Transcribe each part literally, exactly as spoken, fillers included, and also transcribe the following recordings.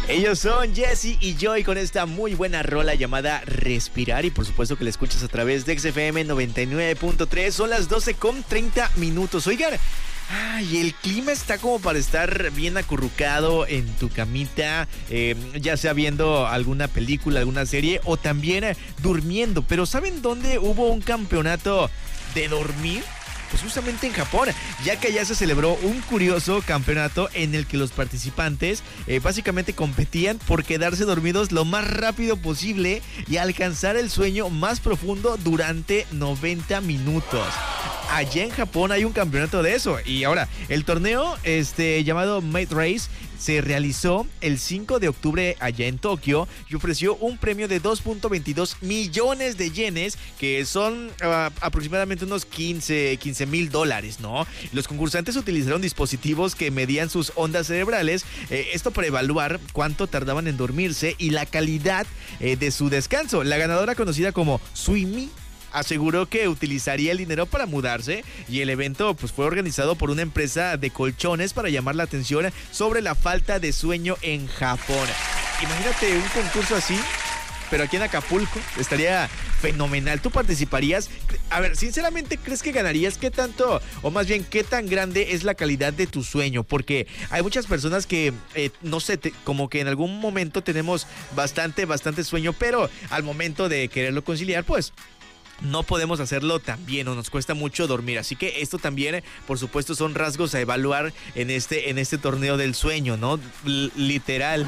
Ellos son Jesse y Joy con esta muy buena rola llamada Respirar, y por supuesto que la escuchas a través de X F M noventa y nueve punto tres. Son las doce con treinta minutos. Oigan, ay, el clima está como para estar bien acurrucado en tu camita, eh, ya sea viendo alguna película, alguna serie o también eh, durmiendo. Pero ¿saben dónde hubo un campeonato de dormir? Pues justamente en Japón, ya que allá se celebró un curioso campeonato en el que los participantes eh, básicamente competían por quedarse dormidos lo más rápido posible y alcanzar el sueño más profundo durante noventa minutos. Allá en Japón hay un campeonato de eso. Y ahora, el torneo este, llamado Mate Race se realizó el cinco de octubre allá en Tokio y ofreció un premio de dos punto veintidós millones de yenes, que son uh, aproximadamente unos quince mil dólares, ¿no? Los concursantes utilizaron dispositivos que medían sus ondas cerebrales, eh, esto para evaluar cuánto tardaban en dormirse y la calidad eh, de su descanso. La ganadora, conocida como Suimi, aseguró que utilizaría el dinero para mudarse, y el evento pues fue organizado por una empresa de colchones para llamar la atención sobre la falta de sueño en Japón. Imagínate un concurso así, pero aquí en Acapulco. Estaría fenomenal. ¿Tú participarías? A ver, sinceramente, ¿crees que ganarías? ¿Qué tanto, o más bien, qué tan grande es la calidad de tu sueño? Porque hay muchas personas que, eh, no sé, te, como que en algún momento tenemos bastante, bastante sueño, pero al momento de quererlo conciliar, pues no podemos hacerlo tan bien o nos cuesta mucho dormir. Así que esto también, por supuesto, son rasgos a evaluar en este, en este torneo del sueño, ¿no? L- literal.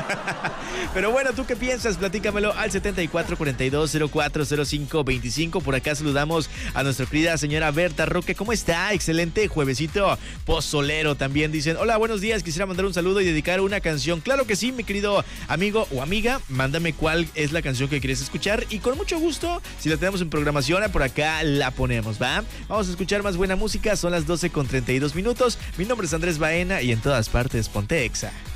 Pero bueno, ¿tú qué piensas? Platícamelo al setenta y cuatro cuarenta y dos cero cuatro cero cinco veinticinco. Por acá saludamos a nuestra querida señora Berta Roque. ¿Cómo está? Excelente juevesito pozolero. También dicen, hola, buenos días. Quisiera mandar un saludo y dedicar una canción. Claro que sí, mi querido amigo o amiga. Mándame cuál es la canción que quieres escuchar y con mucho gusto, si la tenemos en programación, por acá la ponemos, ¿va? Vamos a escuchar más buena música. Son las doce con treinta y dos minutos. Mi nombre es Andrés Baena y en todas partes ponte Exa.